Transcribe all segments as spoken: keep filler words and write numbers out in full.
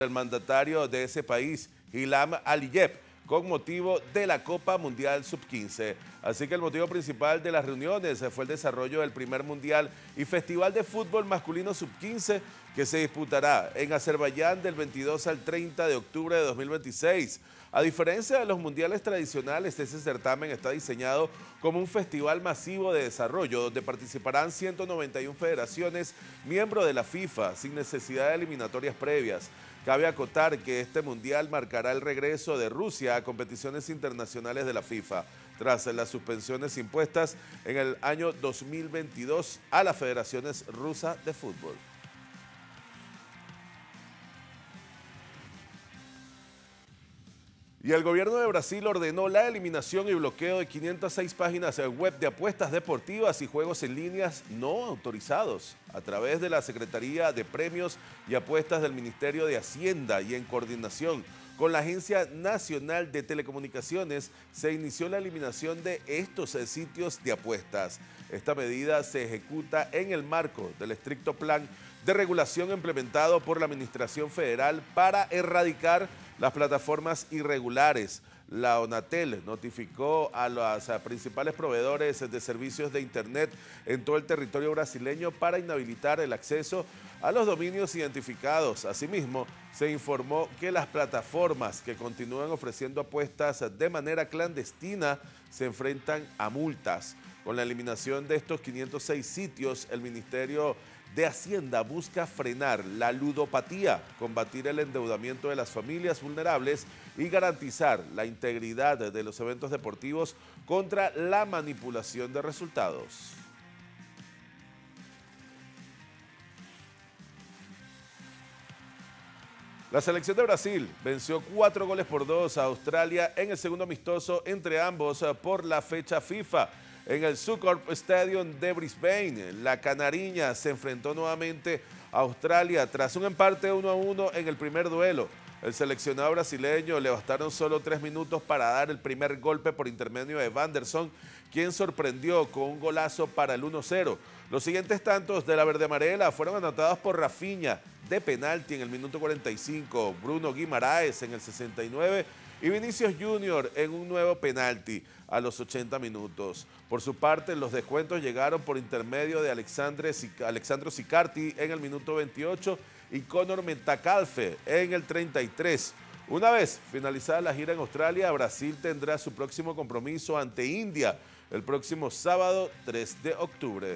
el mandatario de ese país, Ilham Aliyev, con motivo de la Copa Mundial sub quince. Así que el motivo principal de las reuniones fue el desarrollo del primer Mundial y Festival de Fútbol Masculino sub quince que se disputará en Azerbaiyán del veintidós al treinta de octubre de dos mil veintiséis. A diferencia de los mundiales tradicionales, este certamen está diseñado como un festival masivo de desarrollo donde participarán ciento noventa y una federaciones miembros de la FIFA sin necesidad de eliminatorias previas. Cabe acotar que este mundial marcará el regreso de Rusia a competiciones internacionales de la FIFA tras las suspensiones impuestas en el año dos mil veintidós a las federaciones rusas de fútbol. Y el gobierno de Brasil ordenó la eliminación y bloqueo de quinientas seis páginas web de apuestas deportivas y juegos en líneas no autorizados a través de la Secretaría de Premios y Apuestas del Ministerio de Hacienda y en coordinación con la Agencia Nacional de Telecomunicaciones se inició la eliminación de estos sitios de apuestas. Esta medida se ejecuta en el marco del estricto plan de regulación implementado por la Administración Federal para erradicar las plataformas irregulares. La ONATEL notificó a los principales proveedores de servicios de Internet en todo el territorio brasileño para inhabilitar el acceso a los dominios identificados. Asimismo, se informó que las plataformas que continúan ofreciendo apuestas de manera clandestina se enfrentan a multas. Con la eliminación de estos quinientos seis sitios, el Ministerio de Hacienda busca frenar la ludopatía, combatir el endeudamiento de las familias vulnerables y garantizar la integridad de los eventos deportivos contra la manipulación de resultados. La selección de Brasil venció cuatro goles por dos a Australia en el segundo amistoso entre ambos por la fecha FIFA. En el Suncorp Stadium de Brisbane, la canariña se enfrentó nuevamente a Australia tras un empate uno a uno en el primer duelo. El seleccionado brasileño le bastaron solo tres minutos para dar el primer golpe por intermedio de Wanderson, quien sorprendió con un golazo para el uno cero. Los siguientes tantos de la verde amarela fueron anotados por Rafinha de penalti en el minuto cuarenta y cinco, Bruno Guimaraes en el sesenta y nueve y Vinicius Junior en un nuevo penalti a los ochenta minutos. Por su parte, los descuentos llegaron por intermedio de Alexandre, Alexandro Sicardi en el minuto veintiocho y Conor Metcalfe en el treinta y tres. Una vez finalizada la gira en Australia, Brasil tendrá su próximo compromiso ante India el próximo sábado tres de octubre.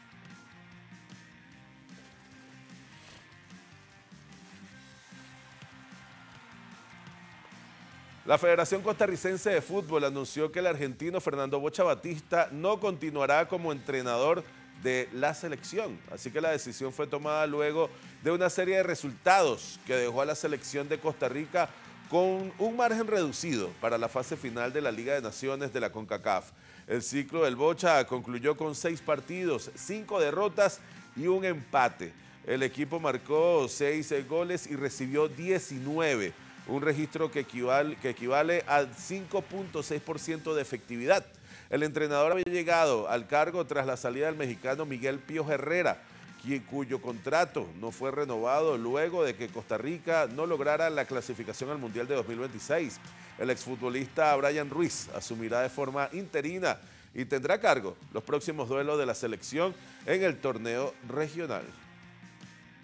La Federación Costarricense de Fútbol anunció que el argentino Fernando Bocha Batista no continuará como entrenador de la selección. Así que la decisión fue tomada luego de una serie de resultados que dejó a la selección de Costa Rica con un margen reducido para la fase final de la Liga de Naciones de la CONCACAF. El ciclo del Bocha concluyó con seis partidos, cinco derrotas y un empate. El equipo marcó seis goles y recibió diecinueve. Un registro que equivale, que equivale al cinco punto seis por ciento de efectividad. El entrenador había llegado al cargo tras la salida del mexicano Miguel Pío Herrera, cuyo contrato no fue renovado luego de que Costa Rica no lograra la clasificación al Mundial de dos mil veintiséis. El exfutbolista Brian Ruiz asumirá de forma interina y tendrá a cargo los próximos duelos de la selección en el torneo regional.